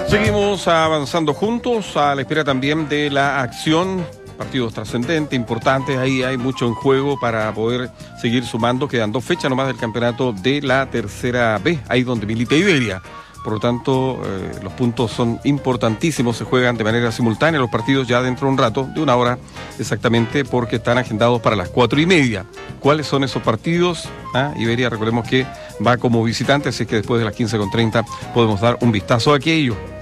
Seguimos avanzando juntos a la espera también de la acción. Partidos trascendentes, importantes, ahí hay mucho en juego para poder seguir sumando. Quedan 2 fechas nomás del campeonato de la tercera B, ahí donde milita Iberia. Por lo tanto, los puntos son importantísimos, se juegan de manera simultánea los partidos ya dentro de un rato, de 1 hora exactamente, porque están agendados para las 4:30. ¿Cuáles son esos partidos? Iberia, recordemos que va como visitante, así que después de las 15:30 podemos dar un vistazo a aquello.